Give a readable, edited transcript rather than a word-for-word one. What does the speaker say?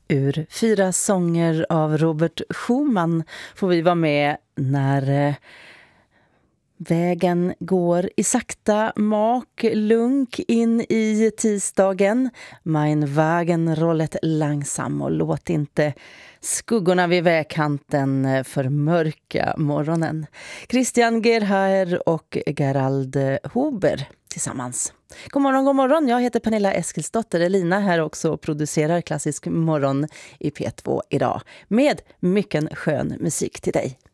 Ur 4 sånger av Robert Schumann får vi vara med när vägen går i sakta mak lunk in i tisdagen. Mein Wagen rollet langsam och låt inte skuggorna vid vägkanten förmörka morgonen. Christian Gerhaer och Gerald Huber tillsammans. God morgon. Jag heter Pernilla Eskilsdotter. Elina här också och producerar Klassisk morgon i P2 idag med mycket skön musik till dig.